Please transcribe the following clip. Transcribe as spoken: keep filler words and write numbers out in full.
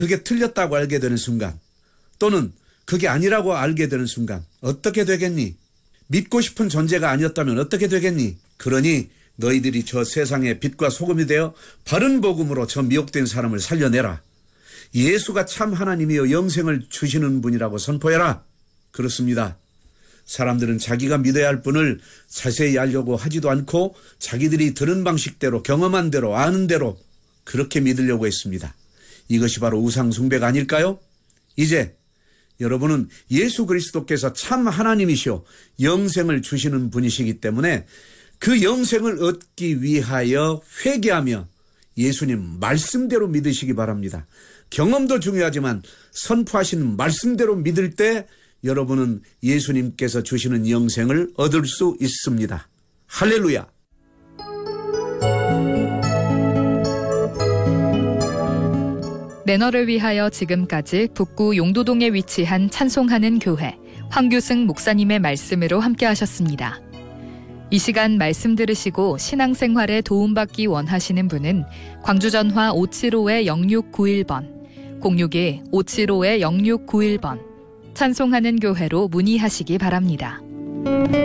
그게 틀렸다고 알게 되는 순간, 또는 그게 아니라고 알게 되는 순간 어떻게 되겠니? 믿고 싶은 존재가 아니었다면 어떻게 되겠니? 그러니 너희들이 저 세상의 빛과 소금이 되어 바른 복음으로 저 미혹된 사람을 살려내라. 예수가 참 하나님이여 영생을 주시는 분이라고 선포해라. 그렇습니다. 사람들은 자기가 믿어야 할 분을 자세히 알려고 하지도 않고 자기들이 들은 방식대로, 경험한 대로, 아는 대로 그렇게 믿으려고 했습니다. 이것이 바로 우상 숭배가 아닐까요? 이제 여러분은 예수 그리스도께서 참 하나님이시오 영생을 주시는 분이시기 때문에 그 영생을 얻기 위하여 회개하며 예수님 말씀대로 믿으시기 바랍니다. 경험도 중요하지만 선포하신 말씀대로 믿을 때 여러분은 예수님께서 주시는 영생을 얻을 수 있습니다. 할렐루야. 매너를 위하여 지금까지 북구 용도동에 위치한 찬송하는 교회 황규승 목사님의 말씀으로 함께 하셨습니다. 이 시간 말씀 들으시고 신앙생활에 도움받기 원하시는 분은 광주전화 오칠오 영육구일 번, 공육이 오칠오 영육구일 번 찬송하는 교회로 문의하시기 바랍니다.